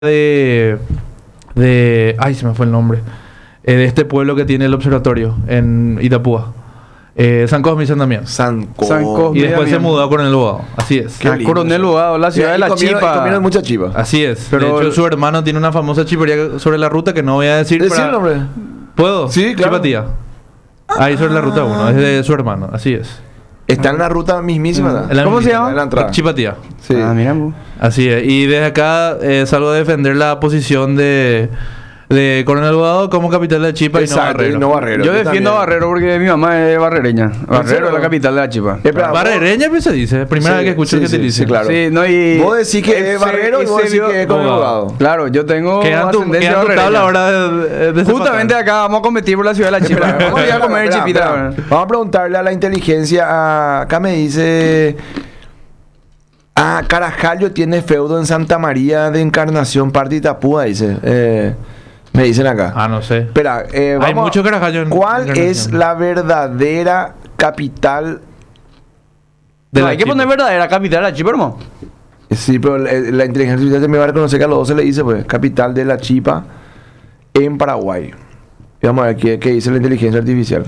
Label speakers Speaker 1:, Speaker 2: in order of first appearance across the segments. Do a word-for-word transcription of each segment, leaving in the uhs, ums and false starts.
Speaker 1: de, de... Ay, se me fue el nombre. Eh, de este pueblo que tiene el observatorio en Itapúa. Eh, San Cosme y San Damián.
Speaker 2: San
Speaker 3: San
Speaker 2: Cosme.
Speaker 3: Cosme.
Speaker 1: Y después se
Speaker 3: Damián.
Speaker 1: mudó a Coronel Bogado. Así es.
Speaker 2: Qué
Speaker 3: Ah,
Speaker 2: lindo,
Speaker 3: Coronel
Speaker 2: sí.
Speaker 3: Bogado, la ciudad
Speaker 2: Sí,
Speaker 3: de la
Speaker 2: comieron-
Speaker 3: chipa.
Speaker 2: comieron mucha chipa.
Speaker 1: Así es.
Speaker 3: Pero
Speaker 1: de hecho,
Speaker 3: el-
Speaker 1: su hermano tiene una famosa chipería sobre la ruta que no voy a decir.
Speaker 2: ¿Decir
Speaker 1: para-
Speaker 2: el nombre?
Speaker 1: ¿Puedo?
Speaker 2: Sí, claro.
Speaker 1: Chipatía. Ahí sobre la ruta uno. Es de su hermano. Así es.
Speaker 2: Está en la ruta mismísima. ¿no?
Speaker 1: En la
Speaker 3: ¿Cómo se
Speaker 1: misma-
Speaker 3: llama?
Speaker 2: En la entrada.
Speaker 1: Chipatía.
Speaker 2: Sí.
Speaker 3: Ah, mira, bu.
Speaker 1: Así es. Y desde acá eh, salgo a defender la posición de, de Coronel Bogado como capital de Chipa y no
Speaker 2: Exacto,
Speaker 1: Barrero.
Speaker 2: y no Barrero.
Speaker 3: Yo defiendo a
Speaker 2: también.
Speaker 3: Barrero porque mi mamá es barrereña. Barrero
Speaker 2: serio?
Speaker 3: es la capital de la chipa.
Speaker 2: Eh, pero vos-
Speaker 1: Barrereña, pues se dice. Primera
Speaker 2: Sí,
Speaker 1: vez que escucho
Speaker 2: sí,
Speaker 1: que
Speaker 2: sí,
Speaker 1: te dice.
Speaker 2: sí, claro.
Speaker 3: Sí, no, y...
Speaker 2: Vos decís que es
Speaker 3: ese-
Speaker 2: Barrero y vos
Speaker 3: ese
Speaker 2: decís
Speaker 3: vio-
Speaker 2: que es Coronel
Speaker 1: Bogado.
Speaker 2: Bogado.
Speaker 3: Claro, yo tengo
Speaker 1: Quedan tu,
Speaker 3: ascendencia
Speaker 1: quedan tu tabla
Speaker 3: barrereña.
Speaker 1: ahora de, de, de
Speaker 3: Justamente acá vamos a competir por la ciudad de la chipa. Vamos a ir a comer
Speaker 2: Espera,
Speaker 3: chipita.
Speaker 2: espera.
Speaker 3: ¿verdad?
Speaker 2: Vamos a preguntarle a la inteligencia. a- Acá me dice. Ah, Carajallo tiene feudo en Santa María de Encarnación, parte de Itapúa, dice. Eh, me dicen acá.
Speaker 1: Ah, no sé.
Speaker 2: Espera, eh,
Speaker 1: Hay
Speaker 2: vamos a-
Speaker 1: mucho Carajallo en
Speaker 2: ¿Cuál
Speaker 1: Encarnación.
Speaker 2: es la verdadera capital?
Speaker 1: De
Speaker 3: No,
Speaker 1: la
Speaker 3: hay que
Speaker 1: Chipa.
Speaker 3: poner verdadera capital de la chipa, hermano.
Speaker 2: Sí, pero la, la inteligencia artificial me va a reconocer que a los dos se le dice, pues, capital de la Chipa en Paraguay. Y vamos a ver qué, qué dice la inteligencia artificial.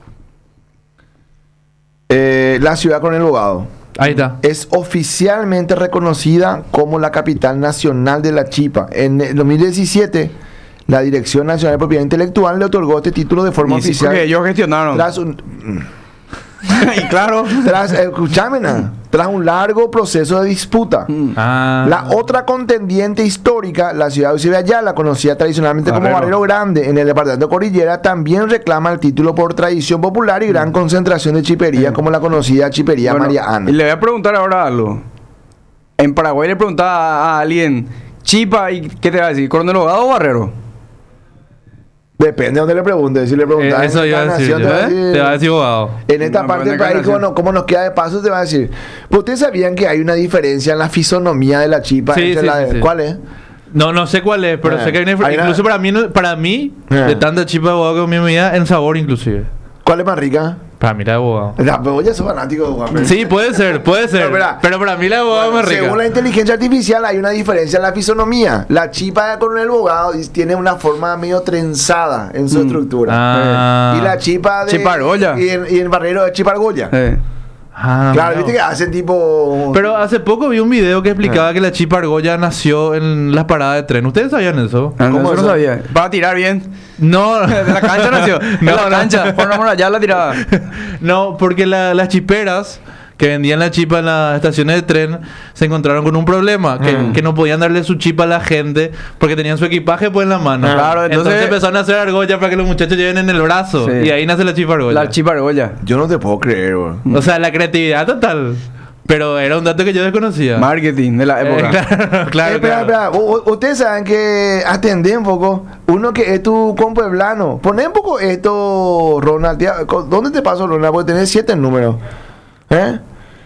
Speaker 2: Eh, la ciudad con el abogado.
Speaker 1: Ahí está.
Speaker 2: Es oficialmente reconocida como la capital nacional de la Chipa. En el dos mil diecisiete, la Dirección Nacional de Propiedad Intelectual le otorgó este título de forma
Speaker 3: Y sí,
Speaker 2: oficial.
Speaker 3: porque ellos gestionaron.
Speaker 2: Tras un,
Speaker 3: Y claro.
Speaker 2: tras, eh, escúchame, na, tras un largo proceso de disputa.
Speaker 1: Ah.
Speaker 2: La otra contendiente histórica, la ciudad de Eusebio Ayala, conocida tradicionalmente como
Speaker 3: Barrero.
Speaker 2: Barrero Grande en el departamento de Cordillera, también reclama el título por tradición popular y gran concentración de chipería, como la conocida chipería
Speaker 3: Bueno,
Speaker 2: María Ana.
Speaker 3: Y le voy a preguntar ahora algo. En Paraguay le preguntaba a alguien, chipa, ¿y qué te va a decir? ¿Coronel Bogado o Barrero?
Speaker 2: Depende de donde le preguntes. Si le
Speaker 1: Eh,
Speaker 2: preguntas
Speaker 1: eso
Speaker 2: en
Speaker 1: iba a decir
Speaker 2: Encarnación,
Speaker 1: yo.
Speaker 2: te va a
Speaker 1: ¿eh?
Speaker 2: decir-
Speaker 1: Te va a decir Bogado.
Speaker 2: En esta
Speaker 3: No,
Speaker 2: parte
Speaker 3: pero
Speaker 2: del
Speaker 3: en
Speaker 2: país,
Speaker 3: Encarnación.
Speaker 2: como, como nos queda de paso, te va a decir. ¿Pues ustedes sabían que hay una diferencia en la fisonomía de la chipa?
Speaker 1: Sí,
Speaker 2: entre
Speaker 1: sí,
Speaker 2: la
Speaker 1: sí,
Speaker 2: de-
Speaker 1: sí.
Speaker 2: ¿Cuál es?
Speaker 1: No, no sé cuál es, pero
Speaker 2: Eh,
Speaker 1: sé que hay una
Speaker 2: hay una-
Speaker 1: incluso para mí, no- para mí,
Speaker 2: Eh.
Speaker 1: de tanta chipa de Bogado que comí en mi vida, en sabor inclusive.
Speaker 2: ¿Cuál es más rica?
Speaker 1: Para mí la de Bogado.
Speaker 2: La pero ya soy fanático de Juan.
Speaker 1: Sí, puede ser, puede ser.
Speaker 2: Pero, mira,
Speaker 1: pero para mí la de Bogado
Speaker 2: Bueno,
Speaker 1: es más rica.
Speaker 2: según la inteligencia artificial hay una diferencia en la fisonomía. La chipa de Coronel Bogado dis- tiene una forma medio trenzada en su estructura.
Speaker 1: Ah.
Speaker 2: Y la chipa de...
Speaker 3: Chipa argolla.
Speaker 2: Y en, y en Barrero es chipa argolla.
Speaker 3: Eh.
Speaker 1: Ah,
Speaker 2: Claro,
Speaker 1: mira.
Speaker 2: viste que hacen tipo...
Speaker 1: Pero hace poco vi un video que
Speaker 2: Ah.
Speaker 1: explicaba que la chipa argolla nació en las paradas de tren. ¿Ustedes sabían eso?
Speaker 3: Ah,
Speaker 2: ¿Cómo
Speaker 3: eso no
Speaker 2: eso?
Speaker 3: sabía. Para tirar bien.
Speaker 1: No.
Speaker 3: De la cancha nació. De
Speaker 1: No,
Speaker 3: la
Speaker 1: no.
Speaker 3: cancha. Por la allá la tiraba.
Speaker 1: No, porque la- las chiperas que vendían la chipa en las estaciones de tren se encontraron con un problema, que,
Speaker 2: Mm.
Speaker 1: que no podían darle su chipa a la gente porque tenían su equipaje pues en la mano.
Speaker 3: Claro,
Speaker 1: entonces,
Speaker 3: entonces-
Speaker 1: empezaron a hacer argolla para que los muchachos lleven en el brazo
Speaker 3: Sí.
Speaker 1: y ahí nace la chipa argolla.
Speaker 3: La chipa argolla.
Speaker 2: Yo no te puedo creer, bro.
Speaker 1: O sea, la creatividad total. Pero era un dato que yo desconocía.
Speaker 3: Marketing de la
Speaker 1: Eh,
Speaker 3: época.
Speaker 1: claro, claro,
Speaker 2: Eh, espera,
Speaker 1: claro.
Speaker 2: espera. U- u- Ustedes saben que atendé un poco. Uno que es tu compueblano. Poné un poco esto, Ronald. Tía, co- ¿Dónde te paso, Ronald? Porque tenés siete números. ¿Eh?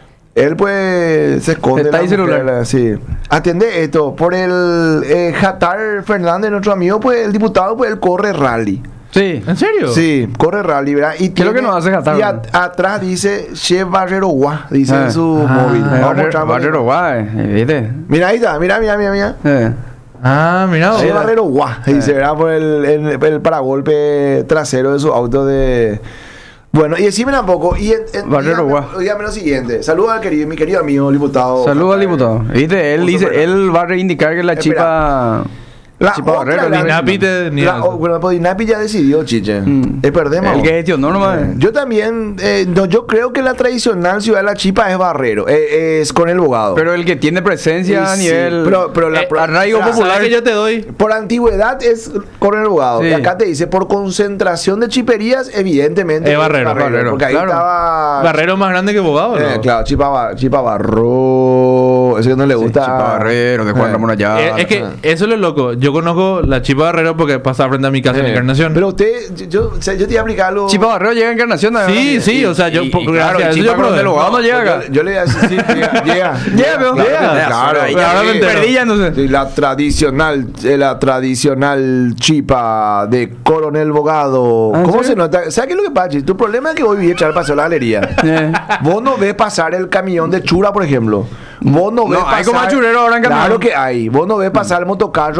Speaker 2: Él pues se esconde.
Speaker 3: Está
Speaker 2: en
Speaker 3: ahí
Speaker 2: la mujer,
Speaker 3: celular.
Speaker 2: Sí. Atiende esto. Por el eh, Jatar Fernández, nuestro amigo, pues el diputado, pues él corre rally.
Speaker 3: Sí.
Speaker 1: ¿En serio?
Speaker 2: Sí, corre rally, ¿verdad? Y
Speaker 3: ¿Qué es lo que nos hace Jatar,
Speaker 2: Y a-
Speaker 3: verdad?
Speaker 2: atrás dice Che Barrero Guá, dice
Speaker 3: Ah.
Speaker 2: en su
Speaker 1: Ah.
Speaker 2: móvil.
Speaker 3: Eh,
Speaker 2: Vamos a
Speaker 3: Barrero,
Speaker 2: mostrar,
Speaker 3: Barrero guay. eh, ¿Viste?
Speaker 2: Mira ahí está, mira, mira, mira, mira.
Speaker 3: Eh.
Speaker 1: Ah, mira.
Speaker 2: Che
Speaker 1: vos.
Speaker 2: Barrero Guá, dice, ¿verdad? Por el, el, el paragolpe trasero de su auto de... Bueno, y decime un poco, y en, en-
Speaker 3: Barrero
Speaker 2: dígame,
Speaker 3: Guá.
Speaker 2: dígame lo siguiente. Saludos al querido, mi querido amigo, el diputado.
Speaker 3: Saludos al diputado. ¿Viste? Él
Speaker 2: Justo
Speaker 3: dice,
Speaker 2: Fernández.
Speaker 3: él va a reivindicar que la
Speaker 2: Espera.
Speaker 3: chipa.
Speaker 2: La
Speaker 3: chipa
Speaker 2: otra,
Speaker 3: Barrero.
Speaker 2: la-
Speaker 3: el-
Speaker 1: Dinapi te- ni
Speaker 2: La-
Speaker 1: eso.
Speaker 2: oh, bueno, pues Dinapi ya decidió, chiche.
Speaker 3: Mm.
Speaker 2: Eh, perdemos.
Speaker 3: El que gestionó nomás.
Speaker 2: Eh, Yo también, eh, no, yo creo que la tradicional ciudad de la Chipa es Barrero, eh, es con el abogado.
Speaker 3: Pero el que tiene presencia a
Speaker 2: Sí,
Speaker 3: nivel.
Speaker 2: pero- pero la
Speaker 1: Eh,
Speaker 2: pro-
Speaker 3: arraigo
Speaker 2: la-
Speaker 3: popular.
Speaker 1: ¿Sabes que yo te doy?
Speaker 2: Por antigüedad es Coronel Bogado.
Speaker 3: Sí.
Speaker 2: Y acá te dice, por concentración de chiperías, evidentemente
Speaker 1: Es Barrero,
Speaker 3: Barrero,
Speaker 2: Porque ahí
Speaker 3: claro.
Speaker 2: estaba...
Speaker 1: Barrero más grande que Bogado,
Speaker 2: Eh,
Speaker 1: ¿no?
Speaker 2: claro, Chipa, Ba- Chipa Barro... Ese que no le
Speaker 3: Sí,
Speaker 2: gusta...
Speaker 3: Chipa Barrero, de Juan
Speaker 2: Eh.
Speaker 3: Ramón allá.
Speaker 1: Eh, es que eso es lo loco. Yo conozco la chipa Barrero porque pasa frente a mi casa en
Speaker 2: Eh,
Speaker 1: Encarnación.
Speaker 2: Pero usted, yo, yo, o sea, yo te iba a explicar algo...
Speaker 3: Chipa Barrero llega a Encarnación. ¿no?
Speaker 1: Sí, sí, o sea, yo-
Speaker 3: Y- y
Speaker 1: por-
Speaker 3: claro,
Speaker 1: gracias a
Speaker 3: el
Speaker 1: eso
Speaker 3: Chipa
Speaker 1: yo probé.
Speaker 3: Coronel Bogado no
Speaker 2: No,
Speaker 3: llega
Speaker 2: yo,
Speaker 3: acá.
Speaker 2: yo le iba a decir, sí, llega, llega.
Speaker 3: Llega, pero-
Speaker 2: Claro,
Speaker 3: Llega.
Speaker 2: claro.
Speaker 3: Ahí
Speaker 1: Pero
Speaker 3: ya
Speaker 1: ahora me
Speaker 3: vi,
Speaker 1: entero.
Speaker 3: perdí ya, entonces.
Speaker 2: Sí, la tradicional, eh, la tradicional chipa de Coronel Bogado.
Speaker 3: ¿Ah,
Speaker 2: ¿Cómo
Speaker 3: sí?
Speaker 2: se nota? ¿Sabes qué es lo que pasa? Chi? Tu problema es que hoy vi echar paseo a la galería.
Speaker 3: Eh.
Speaker 2: Vos no ves pasar el camión de chura, por ejemplo. Vos no ves
Speaker 3: No, hay
Speaker 2: pasar.
Speaker 3: como achurero ahora en
Speaker 2: Claro
Speaker 3: Camarón.
Speaker 2: que hay. Vos no ves pasar el motocarro